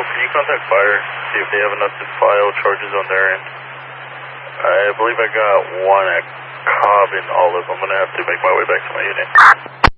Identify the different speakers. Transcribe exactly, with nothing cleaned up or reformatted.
Speaker 1: can you contact fire, see if they have enough to file charges on their end? I believe I got one at Cobb in Olive. I'm going to have to make my way back to my unit.